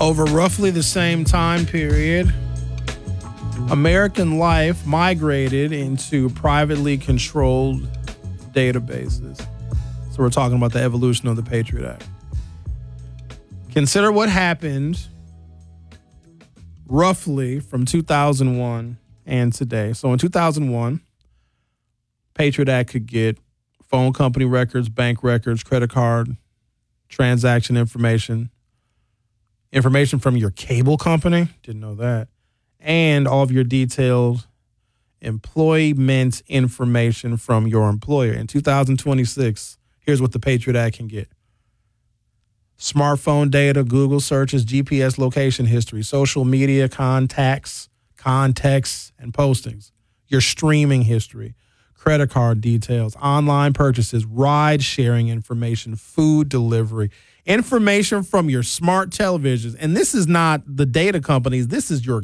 Over roughly the same time period, American Life migrated into privately controlled databases. So we're talking about the evolution of the Patriot Act. Consider what happened roughly from 2001 and today. So in 2001, Patriot Act could get phone company records, bank records, credit card, transaction information from your cable company. Didn't know that. And all of your detailed employment information from your employer. In 2026, here's what the Patriot Act can get. Smartphone data, Google searches, GPS location history, social media contacts, contexts, and postings, your streaming history, credit card details, online purchases, ride-sharing information, food delivery, information from your smart televisions. And this is not the data companies. This is your